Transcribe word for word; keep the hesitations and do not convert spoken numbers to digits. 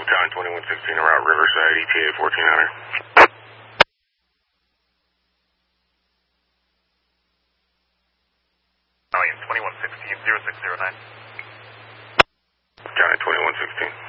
John twenty-one sixteen around Riverside, E T A fourteen hundred. Alien twenty-one sixteen, zero six zero nine. John twenty-one sixteen.